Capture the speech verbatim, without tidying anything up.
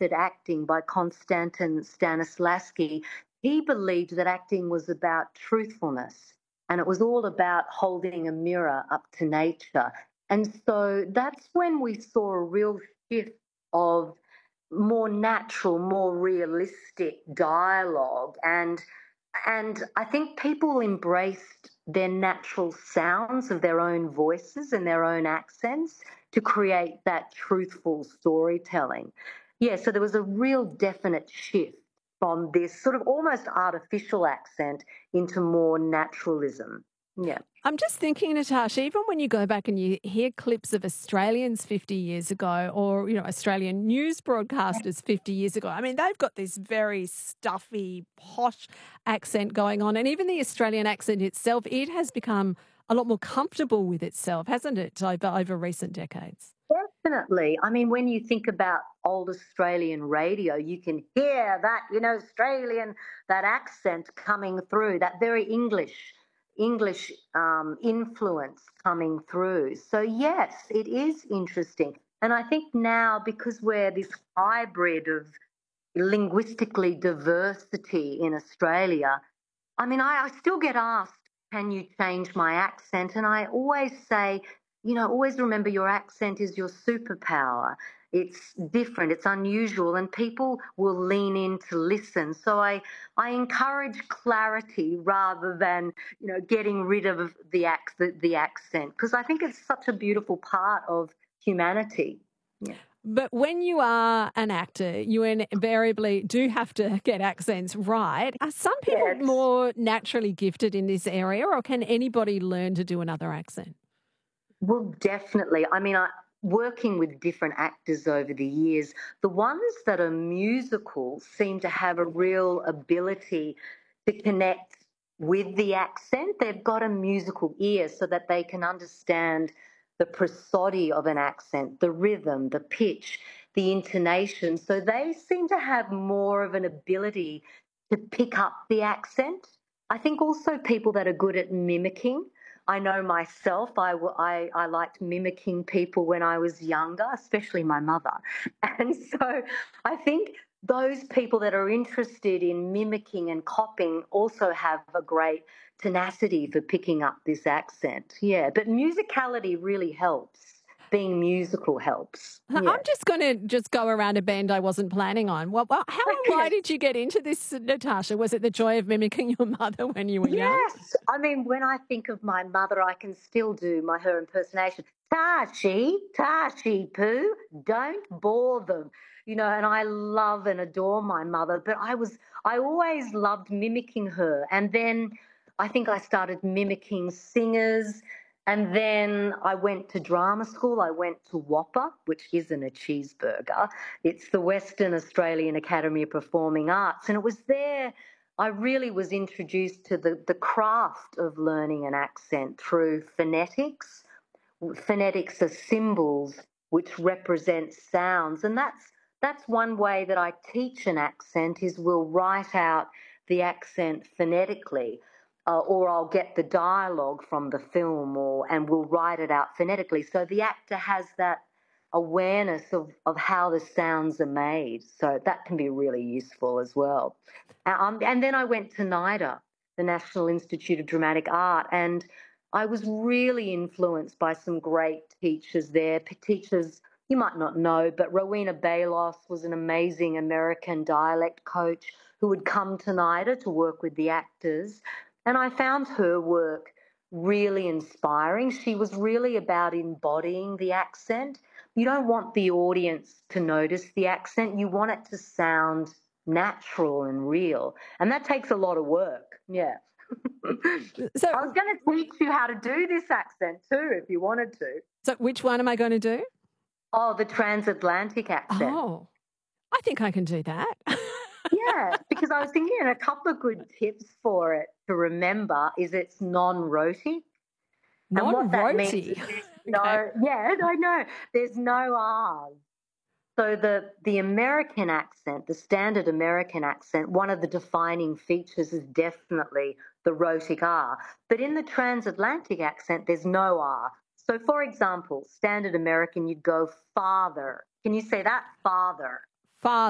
method acting by Konstantin Stanislavski, he believed that acting was about truthfulness and it was all about holding a mirror up to nature. And so that's when we saw a real shift of more natural, more realistic dialogue. And and I think people embraced their natural sounds of their own voices and their own accents to create that truthful storytelling. Yeah, so there was a real definite shift from this sort of almost artificial accent into more naturalism. Yeah. I'm just thinking, Natasha, even when you go back and you hear clips of Australians fifty years ago or, you know, Australian news broadcasters fifty years ago, I mean, they've got this very stuffy, posh accent going on. And even the Australian accent itself, it has become a lot more comfortable with itself, hasn't it, over, over recent decades? Definitely. I mean, when you think about old Australian radio, you can hear that, you know, Australian, that accent coming through, that very English English um, influence coming through. So, yes, it is interesting. And I think now, because we're this hybrid of linguistically diversity in Australia, I mean, I, I still get asked, can you change my accent? And I always say, you know, always remember your accent is your superpower. It's different, it's unusual, and people will lean in to listen. So I, I encourage clarity rather than, you know, getting rid of the, ac- the, the accent, because I think it's such a beautiful part of humanity. Yeah. But when you are an actor, you invariably do have to get accents right. Are some people Yes. more naturally gifted in this area, or can anybody learn to do another accent? Well, definitely. I mean, I, working with different actors over the years, the ones that are musical seem to have a real ability to connect with the accent. They've got a musical ear so that they can understand the prosody of an accent, the rhythm, the pitch, the intonation. So they seem to have more of an ability to pick up the accent. I think also people that are good at mimicking. I know myself, I, I, I liked mimicking people when I was younger, especially my mother. And so I think those people that are interested in mimicking and copying also have a great tenacity for picking up this accent. Yeah, but musicality really helps. Being musical helps. I'm Yeah. just going to just go around a bend I wasn't planning on. Well, well, how and why did you get into this, Natasha? Was it the joy of mimicking your mother when you were young? Yes. I mean, when I think of my mother, I can still do my her impersonation. Tashi, Tashi Poo, don't bore them. You know, and I love and adore my mother, but I was, I always loved mimicking her. And then I think I started mimicking singers. And then I went to drama school. I went to WAAPA, which isn't a cheeseburger. It's the Western Australian Academy of Performing Arts. And it was there I really was introduced to the, the craft of learning an accent through phonetics. Phonetics are symbols which represent sounds. And that's that's one way that I teach an accent is we'll write out the accent phonetically. Uh, or I'll get the dialogue from the film or and we'll write it out phonetically. So the actor has that awareness of, of how the sounds are made. So that can be really useful as well. Um, and then I went to NIDA, the National Institute of Dramatic Art, and I was really influenced by some great teachers there, teachers you might not know, but Rowena Balos was an amazing American dialect coach who would come to NIDA to work with the actors. And I found her work really inspiring. She was really about embodying the accent. You don't want the audience to notice the accent. You want it to sound natural and real. And that takes a lot of work. Yeah. So, I was going to teach you how to do this accent too, if you wanted to. So which one am I going to do? Oh, the transatlantic accent. Oh, I think I can do that. Yeah, because I was thinking a couple of good tips for it to remember is it's non-rhotic. And what that means is there's no, Okay. yeah, I know, there's no R's. So the, the American accent, the standard American accent, one of the defining features is definitely the rhotic R. But in the transatlantic accent, there's no R. So, for example, standard American, you'd go father. Can you say that? Father. Father.